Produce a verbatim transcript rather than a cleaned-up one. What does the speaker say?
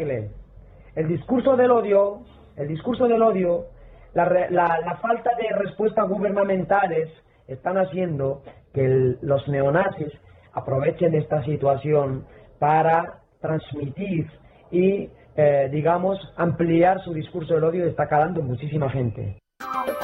arregle. El discurso del odio, el discurso del odio, la, la, la falta de respuestas gubernamentales están haciendo que el, los neonazis aprovechen esta situación para transmitir y, eh, digamos, ampliar su discurso del odio y está calando muchísima gente.